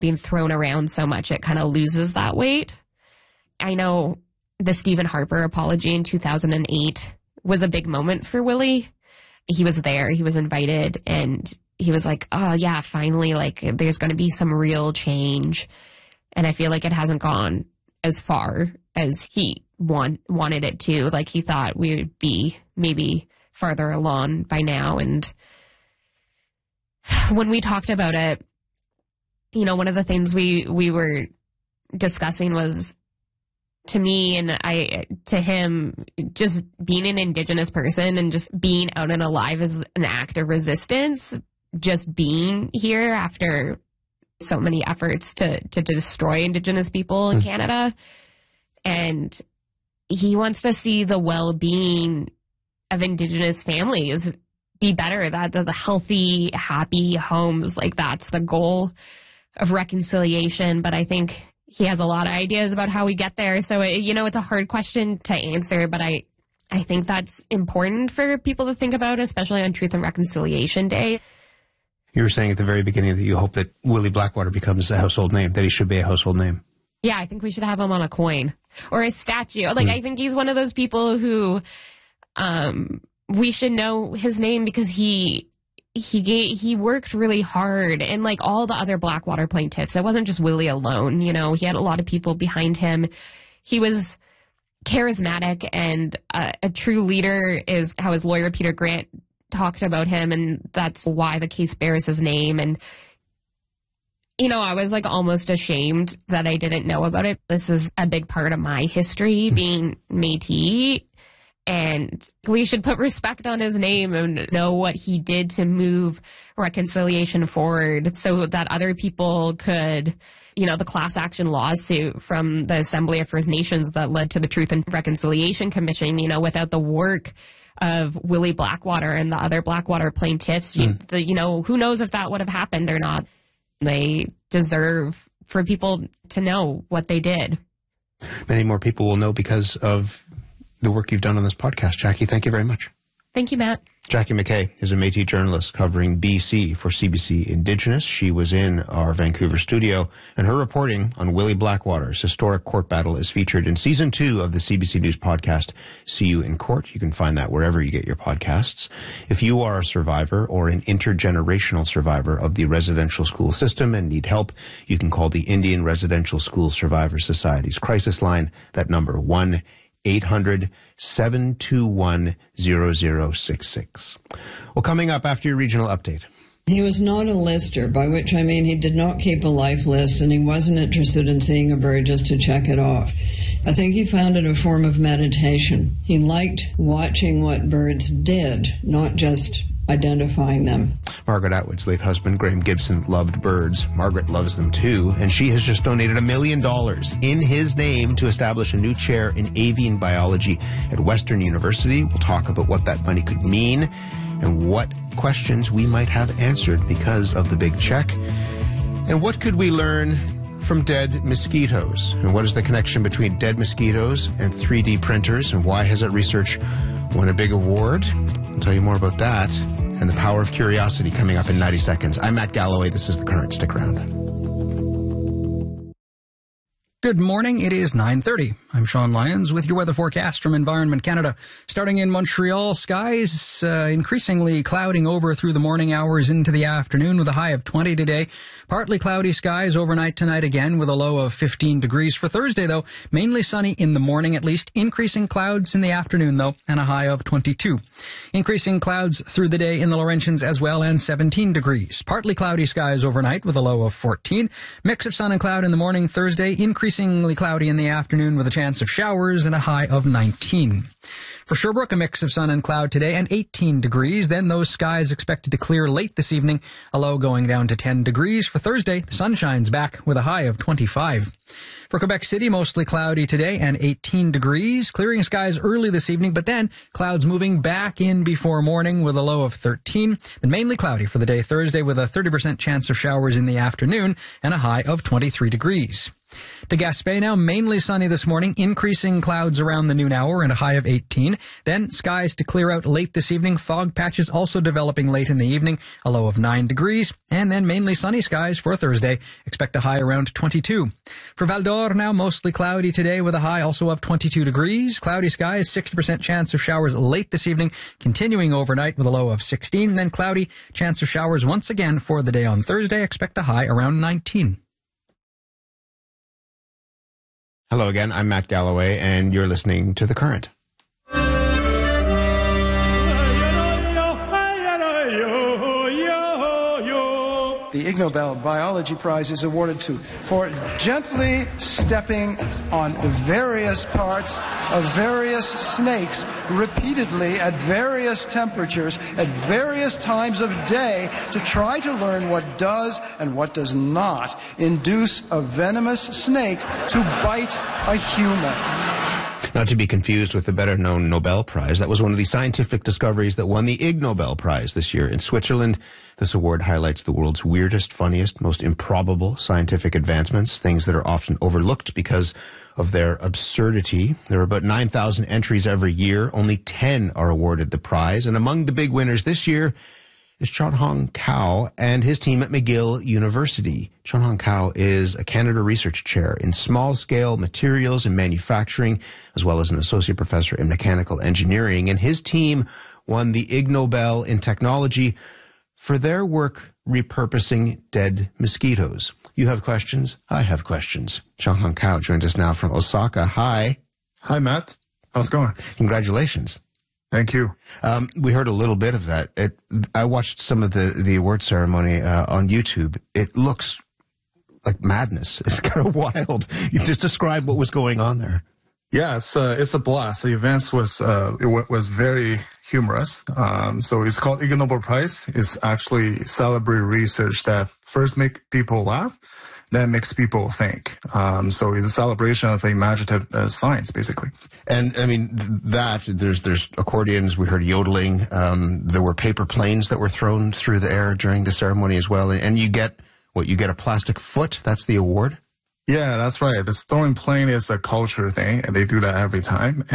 being thrown around so much, it kind of loses that weight. I know the Stephen Harper apology in 2008 was a big moment for Willie. He was there, he was invited, and he was like, oh yeah, finally, like there's going to be some real change. And I feel like it hasn't gone as far as he wanted it to. Like he thought we would be maybe farther along by now. And when we talked about it, you know, one of the things we were discussing was, to me and to him, just being an Indigenous person and just being out and alive is an act of resistance. Just being here after so many efforts to destroy Indigenous people in Canada. And he wants to see the well-being of Indigenous families be better, that the healthy, happy homes, like that's the goal of reconciliation. But I think he has a lot of ideas about how we get there. So, you know, it's a hard question to answer, but I think that's important for people to think about, especially on Truth and Reconciliation Day. You were saying at the very beginning that you hope that Willie Blackwater becomes a household name, that he should be a household name. Yeah, I think we should have him on a coin or a statue. Like, I think he's one of those people who we should know his name because he worked really hard, and like all the other Blackwater plaintiffs, it wasn't just Willie alone. You know, he had a lot of people behind him. He was charismatic and a true leader, is how his lawyer Peter Grant talked about him, and that's why the case bears his name. And you know, I was like almost ashamed that I didn't know about it. This is a big part of my history, being Métis. And we should put respect on his name and know what he did to move reconciliation forward so that other people could, you know, the class action lawsuit from the Assembly of First Nations that led to the Truth and Reconciliation Commission, you know, without the work of Willie Blackwater and the other Blackwater plaintiffs, you know, who knows if that would have happened or not. They deserve for people to know what they did. Many more people will know because of the work you've done on this podcast. Jackie, thank you very much. Thank you, Matt. Jackie McKay is a Métis journalist covering BC for CBC Indigenous. She was in our Vancouver studio, and her reporting on Willie Blackwater's historic court battle is featured in Season 2 of the CBC News podcast, See You in Court. You can find that wherever you get your podcasts. If you are a survivor or an intergenerational survivor of the residential school system and need help, you can call the Indian Residential School Survivor Society's crisis line, that number 1-800-721-0066. Well, coming up after your regional update. He was not a lister, by which I mean he did not keep a life list, and he wasn't interested in seeing a bird just to check it off. I think he found it a form of meditation. He liked watching what birds did, not just identifying them. Margaret Atwood's late husband, Graham Gibson, loved birds. Margaret loves them too, and she has just donated $1 million in his name to establish a new chair in avian biology at Western University. We'll talk about what that money could mean and what questions we might have answered because of the big check. And what could we learn from dead mosquitoes? And what is the connection between dead mosquitoes and 3D printers? And why has that research won a big award? I'll tell you more about that and the power of curiosity coming up in 90 seconds. I'm Matt Galloway. This is The Current. Stick around. Good morning. It is 9:30. I'm Sean Lyons with your weather forecast from Environment Canada. Starting in Montreal, skies increasingly clouding over through the morning hours into the afternoon with a high of 20 today. Partly cloudy skies overnight tonight again with a low of 15 degrees. For Thursday, though, mainly sunny in the morning at least. Increasing clouds in the afternoon, though, and a high of 22. Increasing clouds through the day in the Laurentians as well, and 17 degrees. Partly cloudy skies overnight with a low of 14. Mix of sun and cloud in the morning Thursday. Increasingly cloudy in the afternoon with a chance of showers and a high of 19. For Sherbrooke, a mix of sun and cloud today and 18 degrees. Then those skies expected to clear late this evening, a low going down to 10 degrees. For Thursday, the sun shines back with a high of 25. For Quebec City, mostly cloudy today and 18 degrees. Clearing skies early this evening, but then clouds moving back in before morning with a low of 13. Then mainly cloudy for the day Thursday with a 30% chance of showers in the afternoon and a high of 23 degrees. To Gaspé now, mainly sunny this morning, increasing clouds around the noon hour and a high of 18. Then skies to clear out late this evening, fog patches also developing late in the evening, a low of 9 degrees, and then mainly sunny skies for Thursday. Expect a high around 22. For Val d'Or now, mostly cloudy today with a high also of 22 degrees. Cloudy skies, 60% chance of showers late this evening, continuing overnight with a low of 16. Then cloudy, chance of showers once again for the day on Thursday. Expect a high around 19. Hello again, I'm Matt Galloway, and you're listening to The Current. The Ig Nobel Biology Prize is awarded for gently stepping on various parts of various snakes repeatedly at various temperatures at various times of day to try to learn what does and what does not induce a venomous snake to bite a human. Not to be confused with the better-known Nobel Prize. That was one of the scientific discoveries that won the Ig Nobel Prize this year in Switzerland. This award highlights the world's weirdest, funniest, most improbable scientific advancements, things that are often overlooked because of their absurdity. There are about 9,000 entries every year. Only 10 are awarded the prize. And among the big winners this year is Chun-Hong Kao and his team at McGill University. Chun-Hong Kao is a Canada Research Chair in small-scale materials and manufacturing, as well as an associate professor in mechanical engineering. And his team won the Ig Nobel in technology for their work repurposing dead mosquitoes. You have questions? I have questions. Chun-Hong Kao joins us now from Osaka. Hi. Hi, Matt. How's it going? Congratulations. Thank you. We heard a little bit of that. I watched some of the award ceremony on YouTube. It looks like madness. It's kind of wild. You just describe what was going on there. Yeah, it's a blast. The event was very humorous. So it's called Ig Nobel Prize. It's actually celebrate research that first make people laugh, then makes people think. So it's a celebration of imaginative science, basically. And I mean there's accordions. We heard yodeling. There were paper planes that were thrown through the air during the ceremony as well. And you get a plastic foot. That's the award. Yeah, that's right. This throwing plane is a culture thing, and they do that every time.